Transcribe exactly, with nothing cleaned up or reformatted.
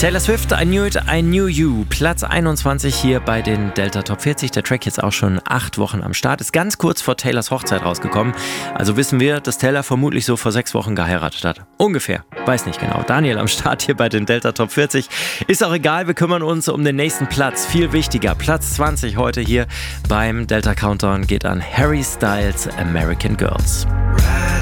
Taylor Swift, I Knew It, I Knew You. Platz einundzwanzig hier bei den Delta Top vierzig. Der Track jetzt auch schon acht Wochen am Start. Ist ganz kurz vor Taylors Hochzeit rausgekommen. Also wissen wir, dass Taylor vermutlich so vor sechs Wochen geheiratet hat. Ungefähr. Weiß nicht genau. Daniel am Start hier bei den Delta Top vierzig. Ist auch egal, wir kümmern uns um den nächsten Platz. Viel wichtiger. Platz zwanzig heute hier beim Delta Countdown geht an Harry Styles American Girls.